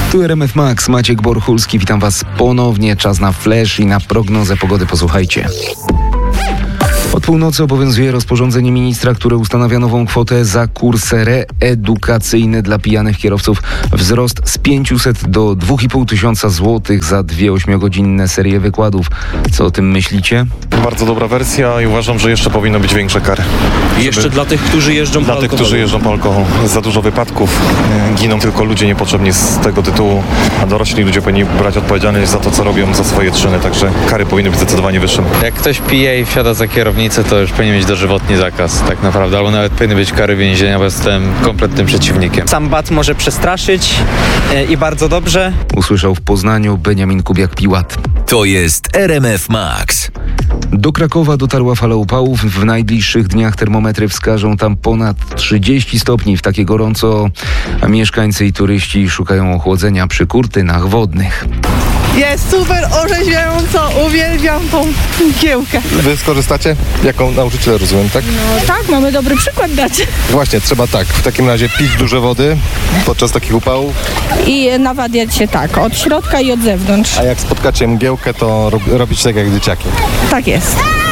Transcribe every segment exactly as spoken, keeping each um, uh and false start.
Tu R M F Max, Maciek Borchulski, witam Was ponownie. Czas na flash i na prognozę pogody. Posłuchajcie. Od północy obowiązuje rozporządzenie ministra, które ustanawia nową kwotę za kurs reedukacyjny dla pijanych kierowców. Wzrost z pięciuset do dwóch i pół tysiąca złotych za dwie ośmiogodzinne serie wykładów. Co o tym myślicie? Bardzo dobra wersja i uważam, że jeszcze powinno być większe kary. Jeszcze Żeby... dla tych, którzy jeżdżą Dla po tych, alkoholu. którzy jeżdżą po alkoholu. Jest za dużo wypadków. Giną tylko ludzie niepotrzebni z tego tytułu, a dorośli ludzie powinni brać odpowiedzialność za to, co robią, za swoje czyny. Także kary powinny być zdecydowanie wyższe. Jak ktoś pije i wsiada za kierownicę, to już powinien mieć dożywotni zakaz tak naprawdę, albo nawet powinny być kary więzienia, bo jestem kompletnym przeciwnikiem. Sam bat może przestraszyć e, i bardzo dobrze. Usłyszał w Poznaniu Beniamin Kubiak-Piłat. To jest R M F Max. Do Krakowa dotarła fala upałów. W najbliższych dniach termometry wskażą tam ponad trzydzieści stopni. W takie gorąco mieszkańcy i turyści szukają ochłodzenia przy kurtynach wodnych. Jest super orzeźwiająco, uwielbiam tą mgiełkę. Wy skorzystacie? Jako nauczyciel, rozumiem, tak? No tak, mamy dobry przykład dać. Właśnie, trzeba tak, w takim razie pić dużo wody podczas takich upałów, I nawadniać się tak, od środka i od zewnątrz. a jak spotkacie mgiełkę, to rob, robić tak jak dzieciaki. Tak jest.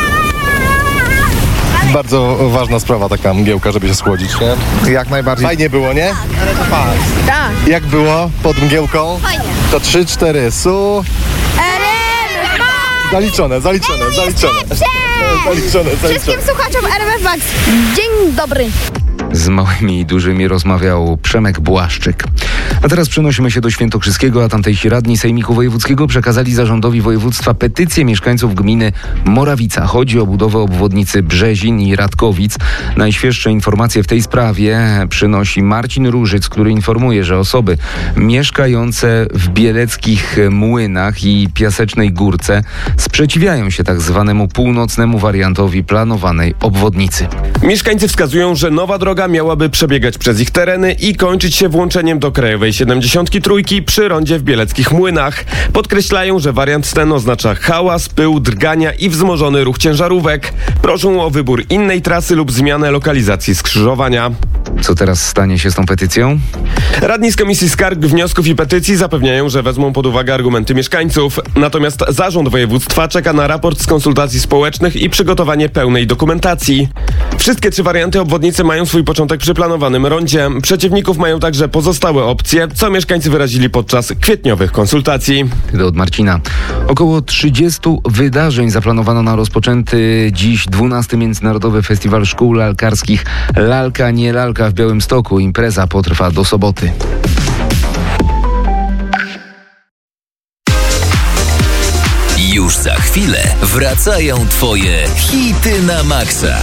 Bardzo ważna sprawa taka mgiełka, żeby się schłodzić, nie? Jak najbardziej. Fajnie było, nie? Tak. Jak było pod mgiełką? Fajnie. To trzy, cztery, su... Zaliczone, zaliczone, zaliczone. Zaliczone, Wszystkim zaliczone. słuchaczom R M F Max, dzień dobry. Z małymi i dużymi rozmawiał Przemek Błaszczyk. A teraz przenosimy się do Świętokrzyskiego, a tamtejsi radni Sejmiku Wojewódzkiego przekazali zarządowi województwa petycję mieszkańców gminy Morawica. Chodzi o budowę obwodnicy Brzezin i Radkowic. Najświeższe informacje w tej sprawie przynosi Marcin Różyc, który informuje, że osoby mieszkające w bieleckich Młynach i Piasecznej Górce sprzeciwiają się tak zwanemu północnemu wariantowi planowanej obwodnicy. Mieszkańcy wskazują, że nowa droga miałaby przebiegać przez ich tereny i kończyć się włączeniem do Krajowej siedemdziesiąt trzy przy rondzie w Bieleckich Młynach. Podkreślają, że wariant ten oznacza hałas, pył, drgania i wzmożony ruch ciężarówek. Proszą o wybór innej trasy lub zmianę lokalizacji skrzyżowania. Co teraz stanie się z tą petycją? Radni z Komisji Skarg, Wniosków i Petycji zapewniają, że wezmą pod uwagę argumenty mieszkańców. Natomiast zarząd województwa czeka na raport z konsultacji społecznych i przygotowanie pełnej dokumentacji. Wszystkie trzy warianty obwodnicy mają swój początek przy planowanym rondzie. Przeciwników mają także pozostałe opcje, co mieszkańcy wyrazili podczas kwietniowych konsultacji. Tyle od Marcina. Około trzydziestu wydarzeń zaplanowano na rozpoczęty dziś dwunasty Międzynarodowy Festiwal Szkół Lalkarskich Lalka nie Lalka w Białymstoku. Impreza potrwa do soboty. Już za chwilę wracają Twoje hity na maksa.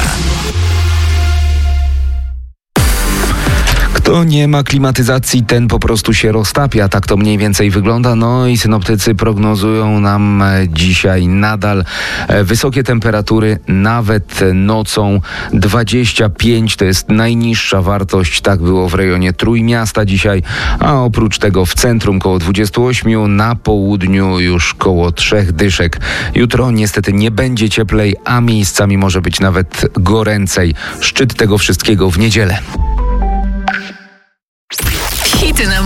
Kto nie ma klimatyzacji, ten po prostu się roztapia. Tak to mniej więcej wygląda. No i synoptycy prognozują nam dzisiaj nadal wysokie temperatury, nawet nocą. dwadzieścia pięć to jest najniższa wartość. Tak było w rejonie Trójmiasta dzisiaj, a oprócz tego w centrum koło dwadzieścia osiem, na południu już koło trzech dyszek. Jutro niestety nie będzie cieplej, a miejscami może być nawet goręcej. Szczyt tego wszystkiego w niedzielę. Hity na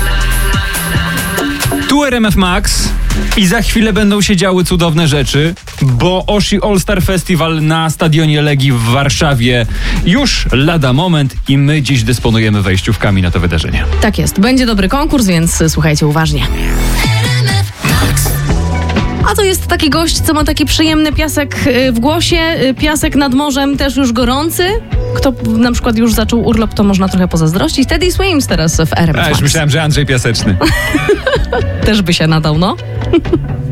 Tu R M F Max i za chwilę będą się działy cudowne rzeczy, bo Oshi All Star Festival na stadionie Legii w Warszawie już lada moment i my dziś dysponujemy wejściówkami na to wydarzenie. Tak jest, będzie dobry konkurs, więc słuchajcie uważnie. A to jest taki gość, co ma taki przyjemny piasek w głosie, piasek nad morzem też już gorący. Kto na przykład już zaczął urlop, to można trochę pozazdrościć. Teddy Swims teraz w R M F A już Max. myślałem, że Andrzej Piaseczny. Też by się nadał, no.